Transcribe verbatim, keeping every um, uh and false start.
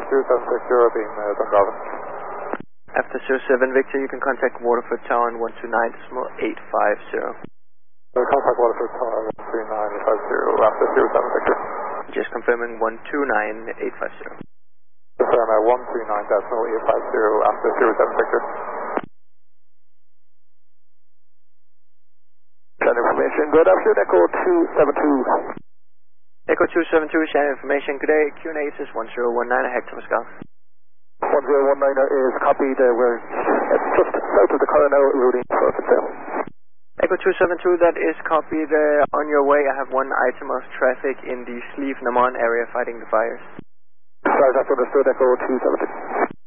zero seven six zero being uh, Dungarvan. After zero seven Victor, you can contact Waterford Tower on one two nine eight five zero. So contact Waterford Tower one two nine eight five zero after zero seven Victor. Just confirming one two nine eight five zero. Confirm uh, one two nine eight five zero after zero seven Victor. Send information, good afternoon, Echo two seven two. Echo two seven two, send information. Good day, Q N A is one zero one nine, Hector Pascal. one zero one nine is copied, uh, we're uh, just south of the Coronel routing for Kinsale. Echo two seven two, that is copied. Uh, on your way, I have one item of traffic in the Sleeve Naman area fighting the fires. Sorry, that's understood, Echo two seven two.